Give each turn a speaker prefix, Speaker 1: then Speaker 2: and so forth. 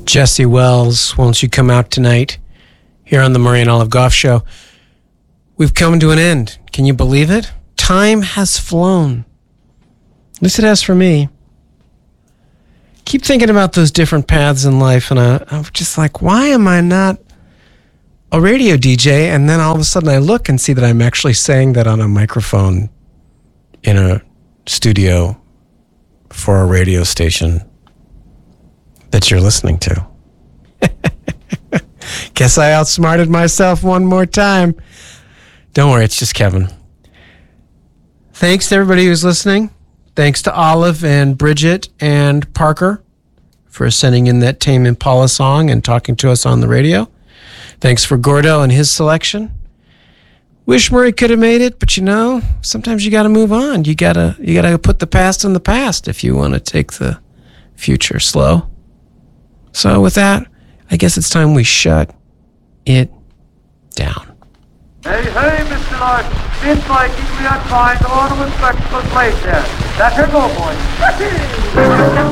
Speaker 1: Jesse Wells, won't you come out tonight? Here on the Murray and Olive Goff Show. We've come to an end. Can you believe it? Time has flown. At least it has for me. Keep thinking about those different paths in life, and I'm just like, why am I not a radio DJ? And then all of a sudden I look and see that I'm actually saying that on a microphone in a studio for a radio station that you're listening to. Guess I outsmarted myself one more time. Don't worry, it's just Kevin. Thanks to everybody who's listening. Thanks to Olive and Bridget and Parker for sending in that Tame Impala song and talking to us on the radio. Thanks for Gordo and his selection. Wish Murray could have made it, but sometimes you got to move on. You got to put the past in the past if you want to take the future slow. So with that, I guess it's time we shut it down.
Speaker 2: Hey, Mr. Larson. Seems like we are trying to order with spectacle place there. That's her go, boys.